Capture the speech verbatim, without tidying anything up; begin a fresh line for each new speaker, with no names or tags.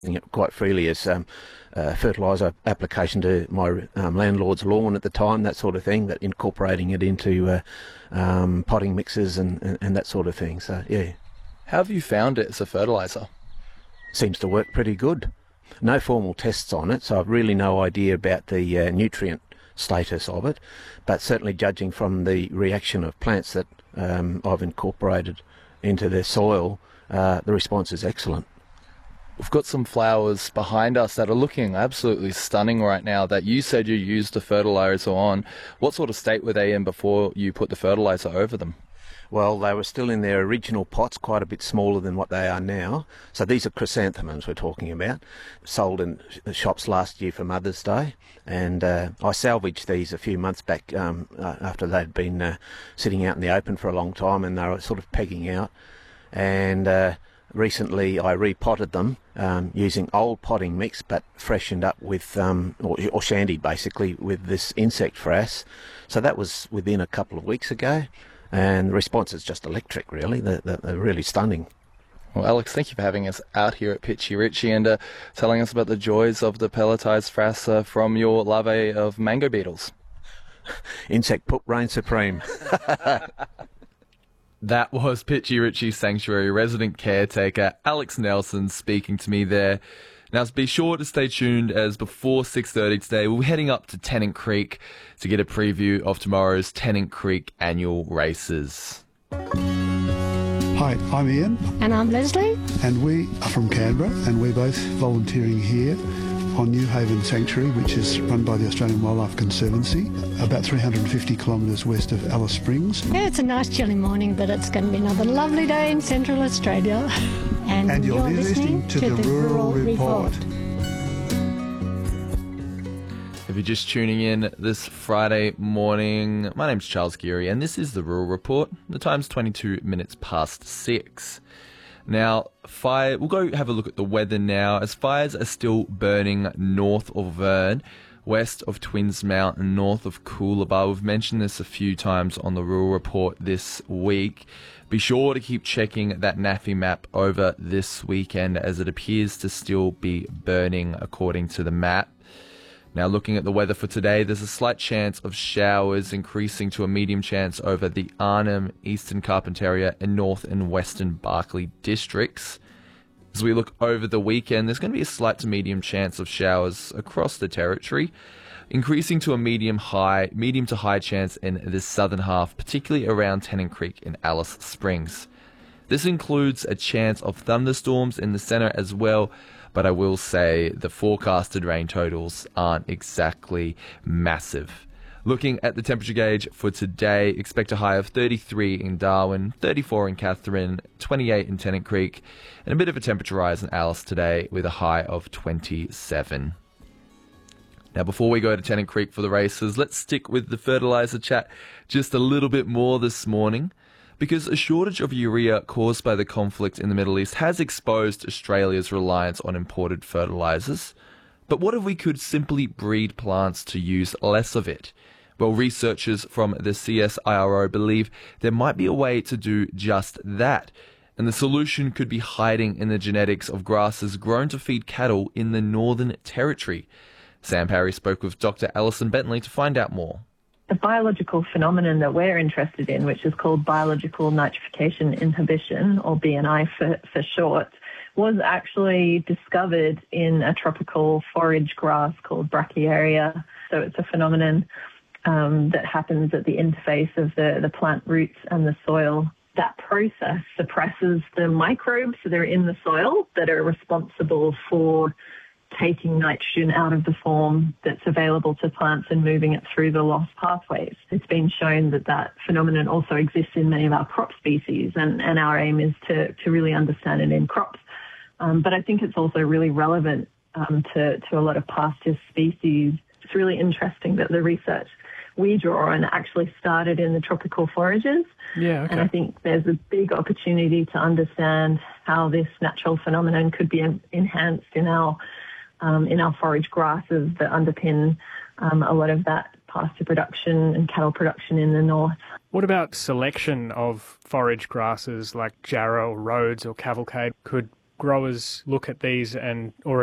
it quite freely as um, uh, fertiliser application to my um, landlord's lawn at the time, that sort of thing, that incorporating it into uh, um, potting mixes and, and, and that sort of thing. So, yeah.
How have you found it as a fertiliser?
Seems to work pretty good. No formal tests on it, so I've really no idea about the uh, nutrient status of it, but certainly judging from the reaction of plants that um, I've incorporated into their soil, uh, the response is excellent.
We've got some flowers behind us that are looking absolutely stunning right now that you said you used the fertiliser on. What sort of state were they in before you put the fertiliser over them?
Well, they were still in their original pots, quite a bit smaller than what they are now. So these are chrysanthemums we're talking about, sold in the shops last year for Mother's Day. And uh, I salvaged these a few months back um, uh, after they'd been uh, sitting out in the open for a long time, and they were sort of pegging out. And uh, recently I repotted them um, using old potting mix, but freshened up with, um, or, or shandied basically, with this insect frass. So that was within a couple of weeks ago. And the response is just electric, really. They're, they're really stunning.
Well, Alex, thank you for having us out here at Pitchy Ritchie and uh, telling us about the joys of the pelletised frass uh, from your larvae of mango beetles.
Insect poop reigns supreme.
That was Pitchy Ritchie Sanctuary resident caretaker Alex Nelson speaking to me there. Now, be sure to stay tuned, as before six thirty today, we'll be heading up to Tennant Creek to get a preview of tomorrow's Tennant Creek annual races.
Hi, I'm Ian.
And I'm Leslie.
And we are from Canberra, and we're both volunteering here on New Haven Sanctuary, which is run by the Australian Wildlife Conservancy, about three hundred fifty kilometres west of Alice Springs.
Yeah, it's a nice chilly morning, but it's going to be another lovely day in Central Australia. And,
and you're, you're listening, listening to, to the, the Rural, Rural Report. Report.
If you're just tuning in this Friday morning, my name's Charles Geary, and this is the Rural Report. The time's twenty-two minutes past six. Now, fire. We'll go have a look at the weather now, as fires are still burning north of Verne, west of Twins Mountain, north of Coolabah. We've mentioned this a few times on the Rural Report this week. Be sure to keep checking that N A F I map over this weekend, as it appears to still be burning according to the map. Now, looking at the weather for today, there's a slight chance of showers, increasing to a medium chance over the Arnhem, Eastern Carpentaria and North and Western Barkly districts. As we look over the weekend, there's going to be a slight to medium chance of showers across the territory, increasing to a medium high, medium to high chance in the southern half, particularly around Tennant Creek and Alice Springs. This includes a chance of thunderstorms in the centre as well, but I will say the forecasted rain totals aren't exactly massive. Looking at the temperature gauge for today, expect a high of thirty-three in Darwin, thirty-four in Katherine, twenty-eight in Tennant Creek, and a bit of a temperature rise in Alice today with a high of twenty-seven. Now, before we go to Tennant Creek for the races, let's stick with the fertiliser chat just a little bit more this morning, because a shortage of urea caused by the conflict in the Middle East has exposed Australia's reliance on imported fertilisers. But what if we could simply breed plants to use less of it? Well, researchers from the C S I R O believe there might be a way to do just that, and the solution could be hiding in the genetics of grasses grown to feed cattle in the Northern Territory. Sam Parry spoke with Doctor Alison Bentley to find out more.
The biological phenomenon that we're interested in, which is called biological nitrification inhibition, or B N I for, for short, was actually discovered in a tropical forage grass called Brachiaria. So it's a phenomenon um, that happens at the interface of the, the plant roots and the soil. That process suppresses the microbes that are in the soil that are responsible for taking nitrogen out of the form that's available to plants and moving it through the lost pathways. It's been shown that that phenomenon also exists in many of our crop species, and, and our aim is to, to really understand it in crops. Um, but I think it's also really relevant um, to, to a lot of pasture species. It's really interesting that the research we draw on actually started in the tropical forages.
Yeah, okay.
And I think there's a big opportunity to understand how this natural phenomenon could be en- enhanced in our Um, in our forage grasses that underpin um, a lot of that pasture production and cattle production in the north.
What about selection of forage grasses like jarrah or Rhodes or cavalcade? Could growers look at these and already